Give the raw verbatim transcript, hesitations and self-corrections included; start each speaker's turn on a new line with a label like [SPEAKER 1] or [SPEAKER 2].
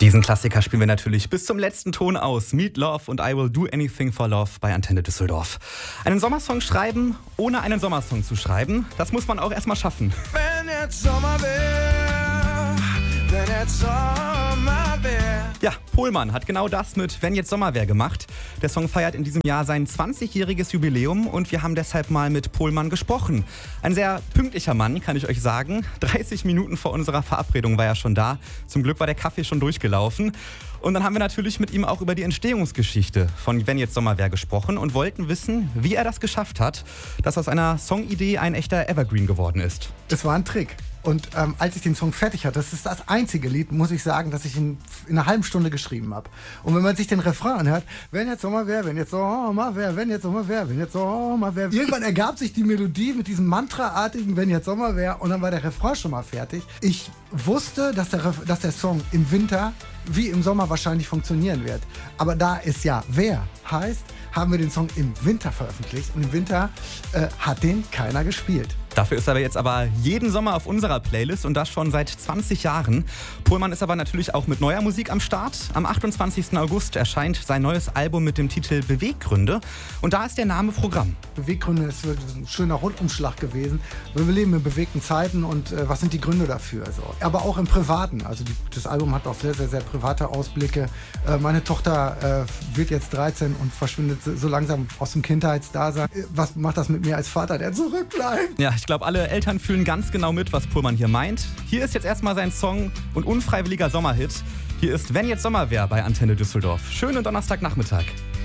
[SPEAKER 1] Diesen Klassiker spielen wir natürlich bis zum letzten Ton aus. Meat Love und I Will Do Anything for Love bei Antenne Düsseldorf. Einen Sommersong schreiben, ohne einen Sommersong zu schreiben, das muss man auch erstmal schaffen.
[SPEAKER 2] Wenn jetzt Sommer wär, wenn jetzt Sommer wär.
[SPEAKER 1] Ja, Pohlmann hat genau das mit Wenn jetzt Sommer wär gemacht. Der Song feiert in diesem Jahr sein zwanzigjähriges Jubiläum und wir haben deshalb mal mit Pohlmann gesprochen. Ein sehr pünktlicher Mann, kann ich euch sagen. dreißig Minuten vor unserer Verabredung war er schon da. Zum Glück war der Kaffee schon durchgelaufen. Und dann haben wir natürlich mit ihm auch über die Entstehungsgeschichte von Wenn jetzt Sommer wär gesprochen und wollten wissen, wie er das geschafft hat, dass aus einer Songidee ein echter Evergreen geworden ist.
[SPEAKER 3] Das war ein Trick. Und ähm, als ich den Song fertig hatte, das ist das einzige Lied, muss ich sagen, das ich in, in einer halben Stunde geschrieben habe. Und wenn man sich den Refrain anhört, wenn jetzt Sommer wär, wenn jetzt Sommer wär, wenn jetzt Sommer wär, wenn jetzt Sommer wär. Irgendwann ergab sich die Melodie mit diesem Mantra-artigen Wenn jetzt Sommer wär und dann war der Refrain schon mal fertig. Ich wusste, dass der, Ref- dass der Song im Winter wie im Sommer wahrscheinlich funktionieren wird. Aber da es ja wer heißt, haben wir den Song im Winter veröffentlicht und im Winter äh, hat den keiner gespielt.
[SPEAKER 1] Dafür ist er jetzt aber jeden Sommer auf unserer Playlist und das schon seit zwanzig Jahren. Pohlmann ist aber natürlich auch mit neuer Musik am Start. Am achtundzwanzigsten August erscheint sein neues Album mit dem Titel Beweggründe und da ist der Name Programm.
[SPEAKER 3] Beweggründe ist wirklich ein schöner Rundumschlag gewesen. Wir leben in bewegten Zeiten und äh, was sind die Gründe dafür? Also, aber auch im Privaten. Also die, das Album hat auch sehr, sehr, sehr private Ausblicke. Äh, meine Tochter äh, wird jetzt dreizehn und verschwindet so langsam aus dem Kindheitsdasein. Was macht das mit mir als Vater, der zurückbleibt?
[SPEAKER 1] Ja, ich glaube, alle Eltern fühlen ganz genau mit, was Pohlmann hier meint. Hier ist jetzt erstmal sein Song und unfreiwilliger Sommerhit. Hier ist Wenn jetzt Sommer wär bei Antenne Düsseldorf. Schönen Donnerstagnachmittag.